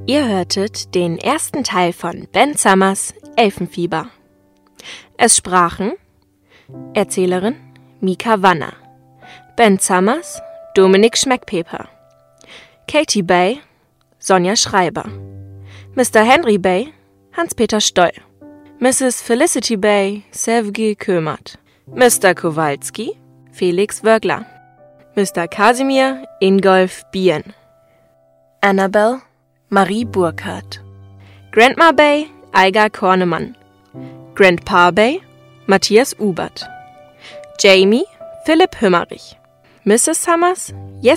Ihr hörtet den ersten Teil von Ben Summers Elfenfieber. Es sprachen Erzählerin Mika Wanner, Ben Summers Dominik Schmeckpeper, Katie Bay Sonja Schreiber, Mr. Henry Bay Hans-Peter Stoll, Mrs. Felicity Bay Sevgi Kömert, Mr. Kowalski Felix Wörgler, Mr. Kasimir Ingolf Bien, Annabelle Marie Burkhardt, Grandma Bay Aiga Kornemann, Grandpa Bay Matthias Ubert, Jamie Philipp Hümmerich, Mrs. Summers